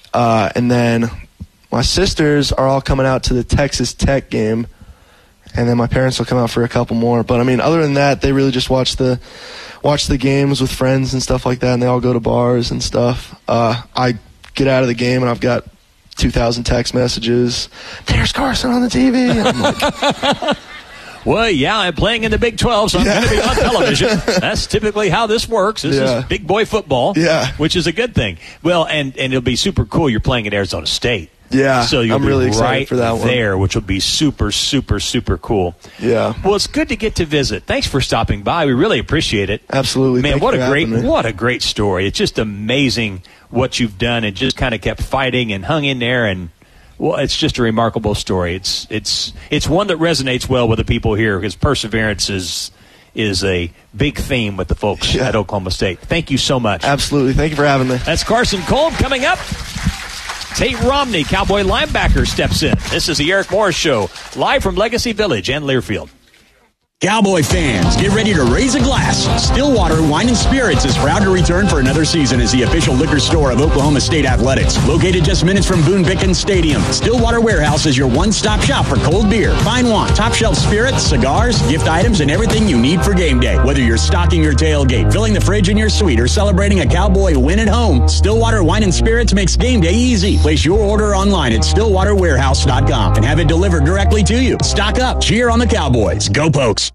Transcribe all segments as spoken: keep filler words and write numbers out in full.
Uh, and then my sisters are all coming out to the Texas Tech game, and then my parents will come out for a couple more. But I mean, other than that, they really just watch the watch the games with friends and stuff like that, and they all go to bars and stuff. Uh, I get out of the game, and I've got two thousand text messages. There's Carson on the T V. And I'm like, well, yeah, I'm playing in the Big twelve, so I'm yeah. going to be on television. That's typically how this works. This yeah. is big boy football, yeah. which is a good thing. Well, and, and it'll be super cool. You're playing at Arizona State. Yeah, so you'll I'm be really excited right for that one. there, which will be super, super, super cool. Yeah. Well, it's good to get to visit. Thanks for stopping by. We really appreciate it. Absolutely. Man, Thank what you a for great, having me. what a great story. It's just amazing what you've done and just kind of kept fighting and hung in there, and well, it's just a remarkable story. It's it's it's one that resonates well with the people here because perseverance is is a big theme with the folks yeah. at Oklahoma State. Thank you so much. Absolutely. Thank you for having me. That's Carson Kolb coming up. Tate Romney, Cowboy linebacker, steps in. This is the Eric Morris Show, live from Legacy Village and Learfield. Cowboy fans, get ready to raise a glass. Stillwater Wine and Spirits is proud to return for another season as the official liquor store of Oklahoma State Athletics. Located just minutes from Boone Pickens Stadium, Stillwater Warehouse is your one-stop shop for cold beer, fine wine, top-shelf spirits, cigars, gift items, and everything you need for game day. Whether you're stocking your tailgate, filling the fridge in your suite, or celebrating a Cowboy win at home, Stillwater Wine and Spirits makes game day easy. Place your order online at stillwater warehouse dot com and have it delivered directly to you. Stock up, cheer on the Cowboys. Go Pokes!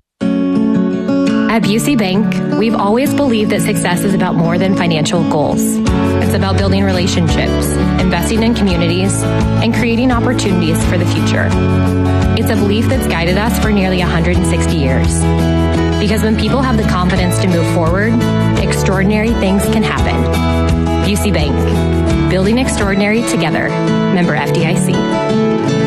At Busey Bank, we've always believed that success is about more than financial goals. It's about building relationships, investing in communities, and creating opportunities for the future. It's a belief that's guided us for nearly one hundred sixty years. Because when people have the confidence to move forward, extraordinary things can happen. Busey Bank, building extraordinary together. Member F D I C.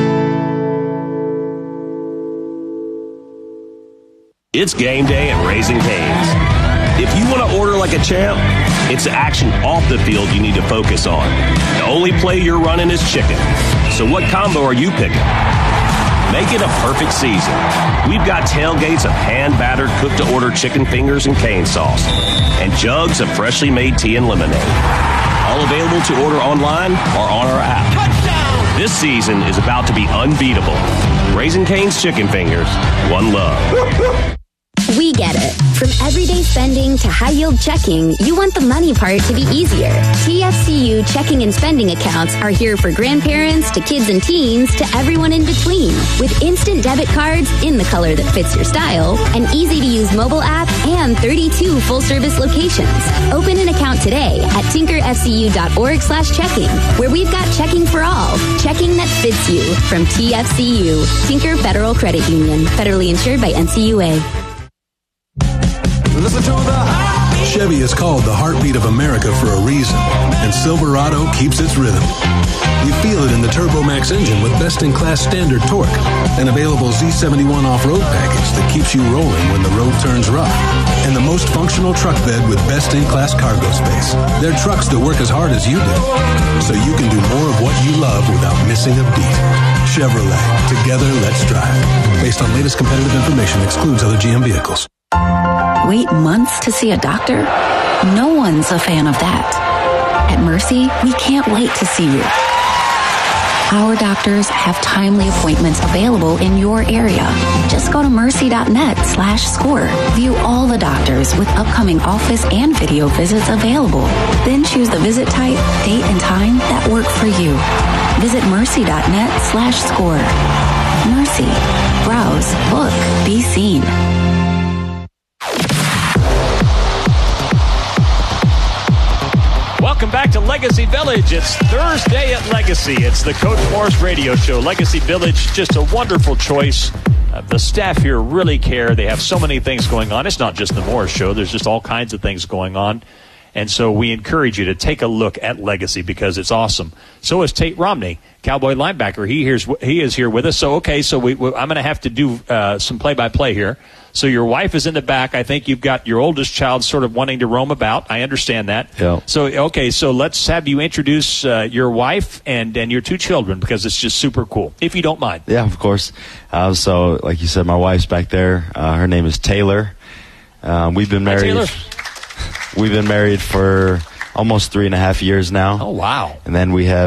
It's game day at Raising Cane's. If you want to order like a champ, it's the action off the field you need to focus on. The only play you're running is chicken. So what combo are you picking? Make it a perfect season. We've got tailgates of hand-battered, cooked-to-order chicken fingers and cane sauce, and jugs of freshly made tea and lemonade. All available to order online or on our app. Touchdown! This season is about to be unbeatable. Raising Cane's Chicken Fingers, one love. We get it. From everyday spending to high-yield checking, you want the money part to be easier. T F C U checking and spending accounts are here for grandparents to kids and teens to everyone in between. With instant debit cards in the color that fits your style, an easy-to-use mobile app, and thirty-two full-service locations. Open an account today at tinkerfcu.org slash checking, where we've got checking for all. Checking that fits you from T F C U. Tinker Federal Credit Union. Federally insured by N C U A. Listen to the heartbeat. Chevy is called the heartbeat of America for a reason, and Silverado keeps its rhythm. You feel it in the TurboMax engine with best-in-class standard torque, and available Z seventy-one off-road package that keeps you rolling when the road turns rough, and the most functional truck bed with best-in-class cargo space. They're trucks that work as hard as you do, so you can do more of what you love without missing a beat. Chevrolet, together let's drive. Based on latest competitive information, excludes other G M vehicles. Wait months to see a doctor? No one's a fan of that. At Mercy, we can't wait to see you. Our doctors have timely appointments available in your area. Just go to mercy.net slash score. View all the doctors with upcoming office and video visits available. Then choose the visit type, date, and time that work for you. Visit mercy.net slash score. Mercy. Browse, look, be seen. Welcome back to Legacy Village. It's Thursday at Legacy. It's the Coach Morris Radio Show. Legacy Village, just a wonderful choice. Uh, the staff here really care. They have so many things going on. It's not just the Morris Show. There's just all kinds of things going on. And so we encourage you to take a look at Legacy because it's awesome. So is Tate Romney, Cowboy linebacker. He here's he is here with us. So, okay, so we, we, I'm going to have to do uh, some play-by-play here. So your wife is in the back. I think you've got your oldest child sort of wanting to roam about. I understand that. Yeah. So, okay, so let's have you introduce uh, your wife and, and your two children because it's just super cool, if you don't mind. Yeah, of course. Uh, so, like you said, my wife's back there. Uh, her name is Taylor. Um, we've been married. Hi, Taylor. We've been married for almost three and a half years now. Oh, wow. And then we have